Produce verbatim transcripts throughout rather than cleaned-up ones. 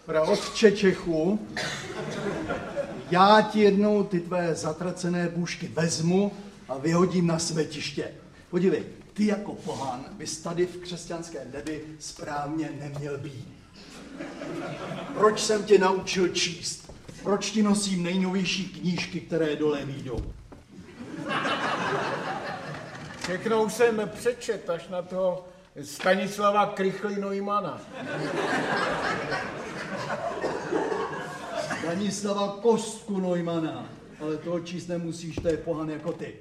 Praotče Čechu, já ti jednou ty tvé zatracené bůžky vezmu a vyhodím na smetiště. Podívej, ty jako pohán bys tady v křesťanské nebi správně neměl být. Proč jsem tě naučil číst? Proč ti nosím nejnovější knížky, které dole výjdou? Všechno už jsem přečet až na toho Stanislava Krychly Neumana. Stanislava Kostku Neumana, ale toho číst nemusíš, to je pohan jako ty.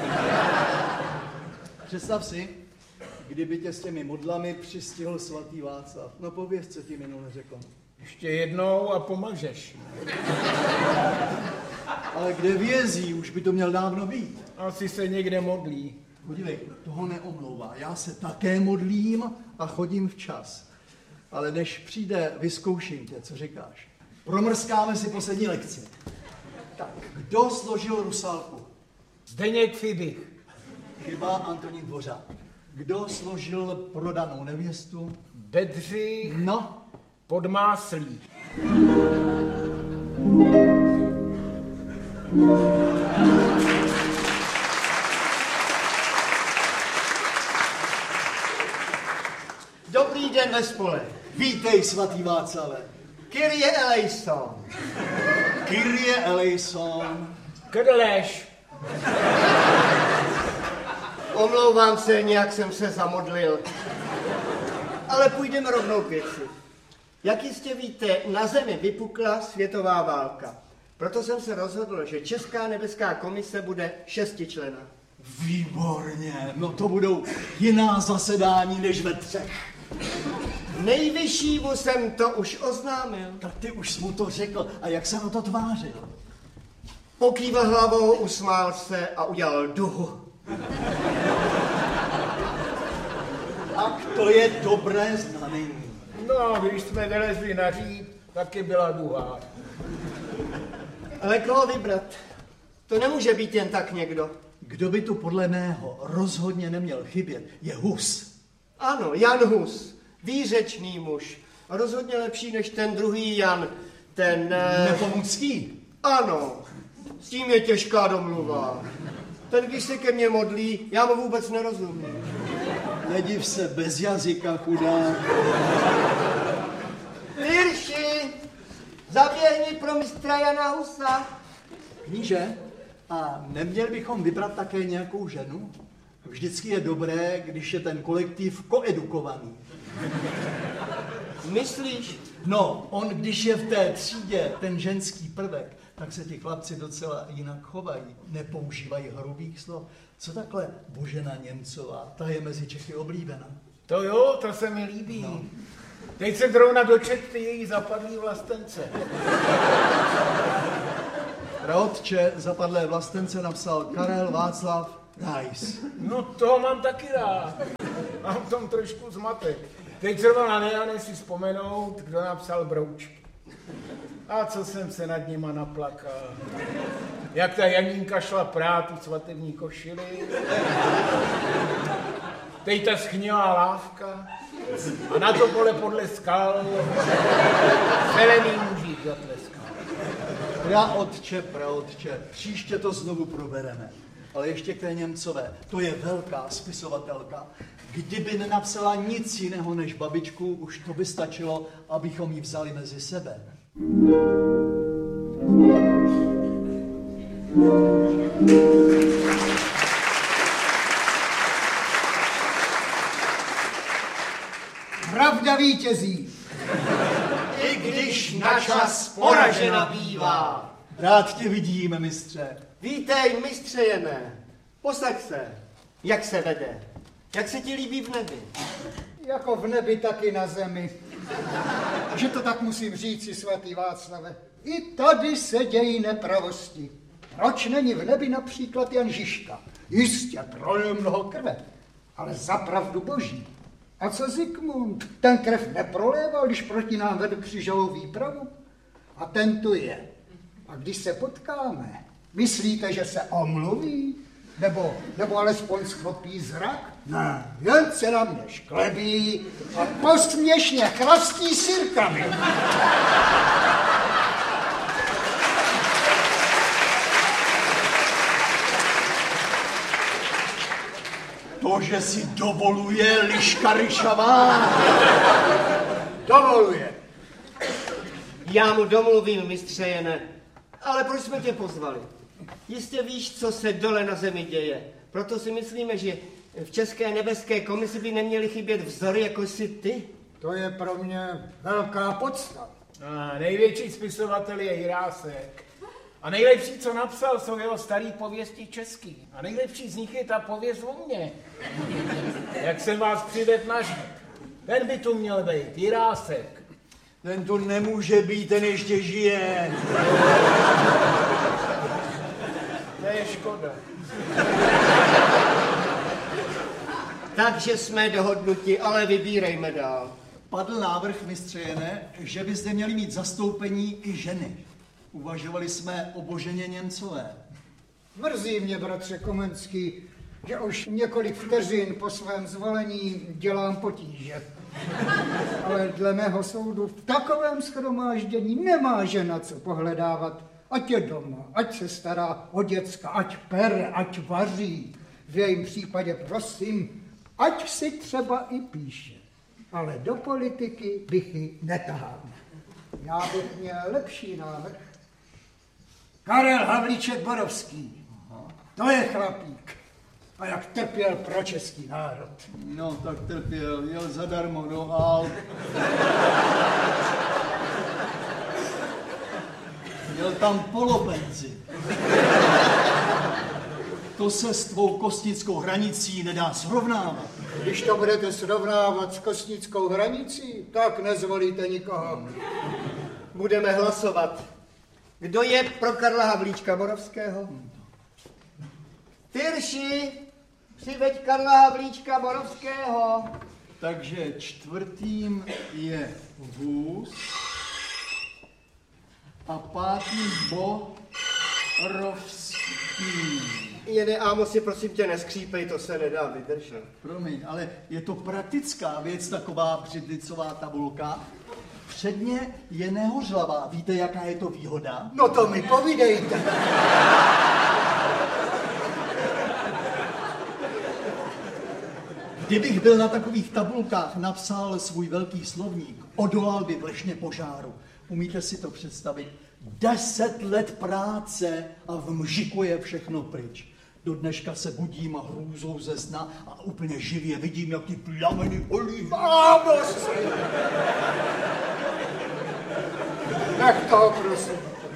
Představ si, kdyby tě s těmi modlami přistihl svatý Václav. No pověz, co ti minule řekl. Ještě jednou a pomažeš. Ale kde vězí, už by to měl dávno být. Asi se někde modlí. Podívej, toho neomlouvá. Já se také modlím a chodím včas. Ale než přijde, vyzkouším tě, co říkáš. Promrskáme si poslední lekci. Tak, kdo složil Rusálku? Zdeněk Fibich. Chyba, Antonín Dvořák. Kdo složil Prodanou nevěstu? Bedřich. No. Podmáslí. Dobrý den ve spole. Vítej, svatý Václave. Kyrie eleison. Kyrie eleison. Krleš. Omlouvám se, nějak jsem se zamodlil. Ale půjdeme rovnou k věci. Jak jistě víte, na Zemi vypukla světová válka. Proto jsem se rozhodl, že Česká nebeská komise bude šestičlenná. Výborně, no to budou jiná zasedání než ve třech. Nejvyššímu jsem to už oznámil. Tak ty už jsi mu to řekl. A jak se na to tvářil? Pokývil hlavou, usmál se a udělal duhu. A to je dobré znamení. No, když jsme vylezli na říp, taky byla duha. Ale koho vybrat? To nemůže být jen tak někdo. Kdo by tu podle mého rozhodně neměl chybět, je Hus. Ano, Jan Hus. Výřečný muž. Rozhodně lepší než ten druhý Jan. Ten... Nepomucký. Ano. S tím je těžká domluva. Ten, když se ke mně modlí, já mu vůbec nerozumím. Nediv se, bez jazyka, chudák. Tyrši, zaběhni pro mistra Jana Husa. Kníže, a neměli bychom vybrat také nějakou ženu? Vždycky je dobré, když je ten kolektiv koedukovaný. Myslíš? No, on, když je v té třídě ten ženský prvek, tak se ti chlapci docela jinak chovají. Nepoužívají hrubých slov. Co takhle Božena Němcová? Ta je mezi Čechy oblíbená. To jo, to se mi líbí. No. Teď se zrovna dočet ty její zapadlý vlastence. Praotče zapadlé vlastence napsal Karel Václav Rais. No toho mám taky rád. Mám v tom trošku zmatek. Teď zrovna nejane si vzpomenout, kdo napsal Broučky. A co jsem se nad nima naplakal. Jak ta Janínka šla prát tu svatební košili. Teď ta schnilá lávka. A na to pole podle skal zelený mužík zatleskal. Praotče, praotče, příště to znovu probereme. Ale ještě k té Němcové. To je velká spisovatelka. Kdyby nenapsala nic jiného než babičku, už to by stačilo, abychom ji vzali mezi sebe. Pravda vítězí. I když načas poražena bývá. Rád tě vidíme, mistře. Vítej, mistře Jene. Posaď se. Jak se vede? Jak se ti líbí v nebi? Jako v nebi, tak i na zemi. Že to tak musím říci, svatý Václave. I tady se dějí nepravosti. Proč není v nebi například Jan Žižka? Jistě prolil mnoho krve, ale za pravdu boží. A co Zikmund? Ten krev neproléval, když proti nám vedl křížovou výpravu? A ten tu je. A když se potkáme, myslíte, že se omluví? Nebo, nebo alespoň schopí zrak? Ne, jen se na mě šklebí a posměšně chrastí sirkami. To, že si dovoluje liška ryšavá. Dovoluje. Já mu domluvím, mistře Jene. Ale proč jsme tě pozvali? Jistě víš, co se dole na zemi děje. Proto si myslíme, že v České nebeské komisi by neměly chybět vzory, jako jsi ty. To je pro mě velká podsta. A největší spisovatel je Jirásek. A nejlepší, co napsal, jsou jeho starý pověsti český. A nejlepší z nich je ta pověst o mně. Jak jsem vás přived na žít. Ten by tu měl být, Jirásek. Ten tu nemůže být, ten ještě žije. To je škoda. Takže jsme dohodnuti, ale vybírejme dál. Padl návrh, mistře Jene, že by zde měli mít zastoupení i ženy. Uvažovali jsme o Boženě Němcové. Mrzí mě, bratře Komenský, že už několik vteřin po svém zvolení dělám potíže. Ale dle mého soudu v takovém shromáždění nemá žena co pohledávat. Ať je doma, ať se stará o děcka, ať pere, ať vaří. V jejím případě prosím, ať si třeba i píše. Ale do politiky bych ji netahal. Já bych měl lepší návrh. Karel Havlíček Borovský. To je chlapík. A jak trpěl pro český národ. No, tak trpěl, jel zadarmo do Alp. Měl tam polopenzi. To se s tvou kostnickou hranicí nedá srovnávat. Když to budete srovnávat s kostnickou hranicí, tak nezvolíte nikoho. Budeme hlasovat. Kdo je pro Karla Havlíčka Borovského? Tyrši, přiveď Karla Havlíčka Borovského. Takže čtvrtým je vůz a pátým Borovský. Jene, Ámosi, prosím tě, neskřípej, to se nedá vydržet. Promiň, ale je to praktická věc, taková břidlicová tabulka. Předně je nehořlavá. Víte, jaká je to výhoda? No to mi povídejte. Kdybych byl na takových tabulkách napsal svůj velký slovník, odolal by vlešně požáru. Umíte si to představit? Deset let práce a v mžiku je všechno pryč. Do dneška se budím a hrůzou ze sna a úplně živě vidím, jak ty plameny holí. Vámoš! Nech toho, prosím.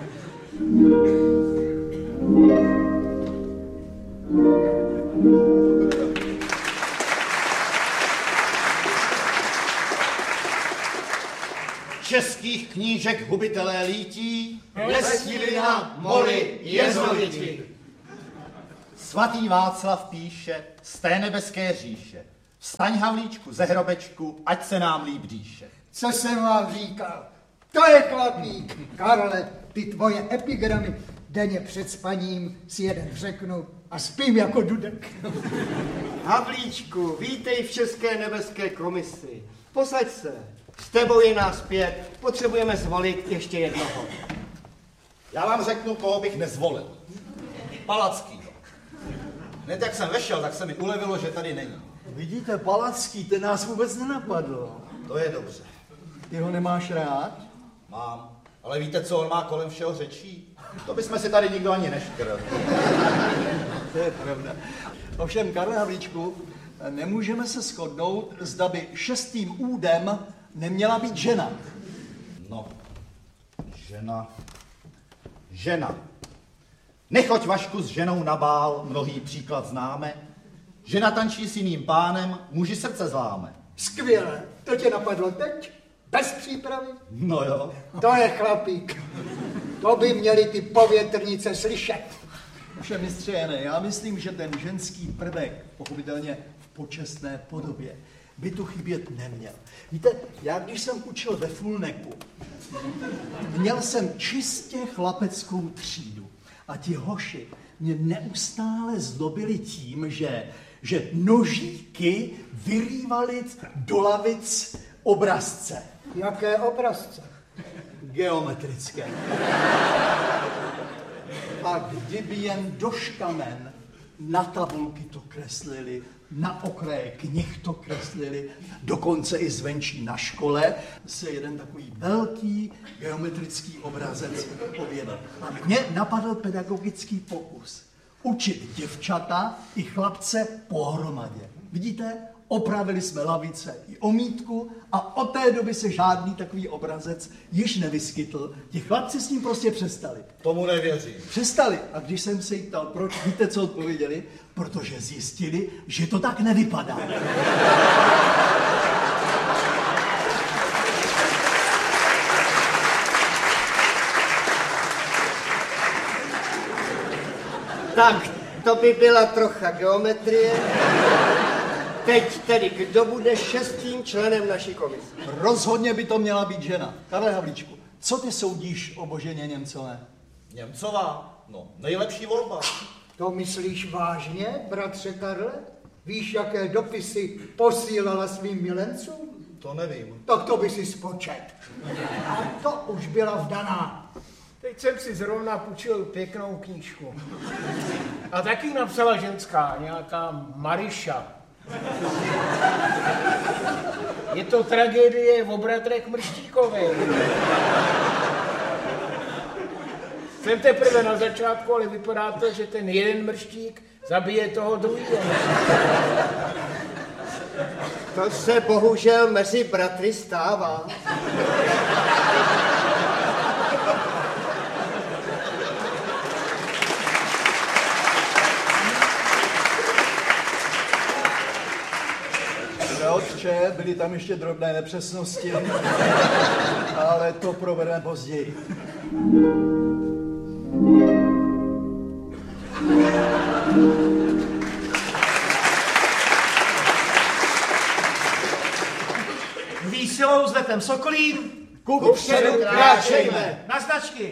Českých knížek hubitelé lítí, Lestilina, Moli, Jezoviti. Svatý Václav píše z té nebeské říše. Vstaň, Havlíčku, ze hrobečku, ať se nám líp dýše. Co jsem vám říkal? To je chlapík. Karle, ty tvoje epigramy denně před spaním si jeden řeknu a spím jako dudek. Havlíčku, vítej v České nebeské komisi. Posaď se. S tebou je nás pět. Potřebujeme zvolit ještě jednoho. Já vám řeknu, koho bych nezvolil. Palackýho. Hned jak jsem vešel, tak se mi ulevilo, že tady není. Vidíte, Palacký, ten nás vůbec nenapadl. To je dobře. Ty ho nemáš rád? Mám. Ale víte, co on má kolem všeho řečí? To bychom si tady nikdo ani neškrl. To je pravda. Ovšem, Karle Havlíčku, nemůžeme se shodnout, zda by šestým údem neměla být žena. No, žena, žena. Nechoď, Vašku, s ženou na bál, mnohý příklad známe. Žena tančí s jiným pánem, muži srdce zláme. Skvěle, to tě napadlo teď? Bez přípravy? No jo. To je chlapík. To by měli ty povětrnice slyšet. Ovšem, mistře Jene, já myslím, že ten ženský prvek, pochopitelně v počestné podobě, by tu chybět neměl. Víte, já když jsem učil ve Fulneku, měl jsem čistě chlapeckou třídu a ti hoši mě neustále zlobili tím, že, že nožíky vyrývaly do lavic obrazce. Jaké obrazce? Geometrické. A kdyby jen do škamen na tabulky to kreslili, na okraje knih to kreslili, dokonce i zvenčí na škole se jeden takový velký geometrický obrazec objevil. A mě napadl pedagogický pokus. Učit děvčata i chlapce pohromadě. Vidíte? Opravili jsme lavice i omítku a od té doby se žádný takový obrazec již nevyskytl. Ti chlapci s ním prostě přestali. Tomu nevěřím. Přestali. A když jsem se jich ptal, proč, víte, co odpověděli? Protože zjistili, že to tak nevypadá. Tak, to by byla trocha geometrie. Teď tedy, kdo bude šestým členem naší komise? Rozhodně by to měla být žena. Karle Havlíčku, co ty soudíš o Boženě Němcové? Němcová? No, nejlepší volba. To myslíš vážně, bratře Karle? Víš, jaké dopisy posílala svým milencům? To nevím. Tak to by si spočet. A to už byla vdaná. Teď jsem si zrovna půjčil pěknou knížku. A taky napsala ženská, nějaká Mariša. Je to tragédie o bratrech Mrštíkových. Jsem teprve na začátku, ale vypadá to, že ten jeden mrštík zabije toho druhého. To se bohužel mezi bratry stává. Otče, byly tam ještě drobné nepřesnosti, ale to probereme později. Výsilou s letem sokolím, Kupředu kráčejme. na značky.